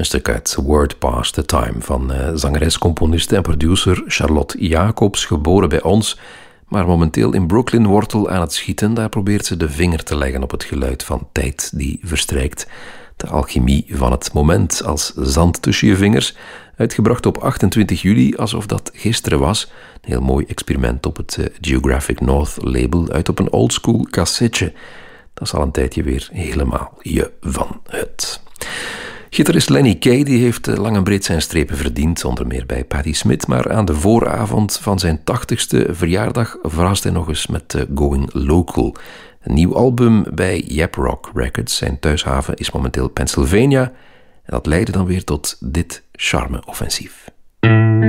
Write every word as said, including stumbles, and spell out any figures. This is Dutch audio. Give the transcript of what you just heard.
Een stuk uit Word Past the Time van uh, zangeres, componiste en producer Charlotte Jacobs, geboren bij ons, maar momenteel in Brooklyn wortel aan het schieten. Daar probeert ze de vinger te leggen op het geluid van tijd die verstrijkt. De alchemie van het moment als zand tussen je vingers. Uitgebracht op achtentwintig juli, alsof dat gisteren was. Een heel mooi experiment op het uh, Geographic North label, uit op een oldschool cassetje. Dat is al een tijdje weer helemaal je van het. Gitarist Lenny Kaye die heeft lang en breed zijn strepen verdiend, onder meer bij Patti Smith, maar aan de vooravond van zijn tachtigste verjaardag verrast hij nog eens met uh, Going Local. Een nieuw album bij Yap Rock Records. Zijn thuishaven is momenteel Pennsylvania. En dat leidde dan weer tot dit charme-offensief.